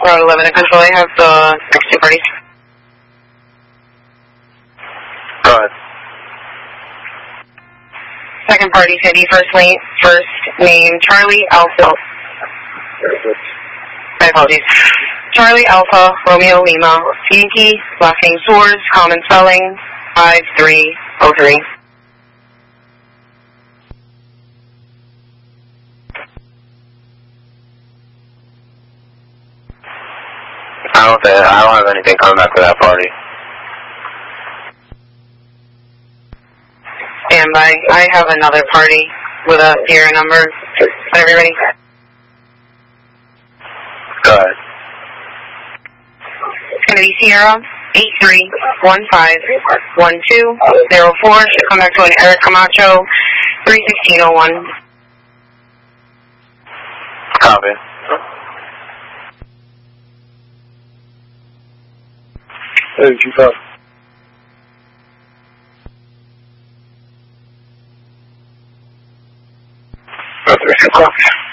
Road 11 to control. I have the next two parties. Go ahead. Second party, city, first name, Charlie Alpha. My apologies. Charlie Alpha, Romeo Lima, Yankee, last name Swords, common spelling, 5303. I don't have anything coming back to that party. Stand by. I have another party with a Sierra number. Everybody? Go ahead. It's going to be Sierra 83151204. Should come back to an Eric Camacho 31601. Copy. Hey, Chief Huff. That's 3 o'clock.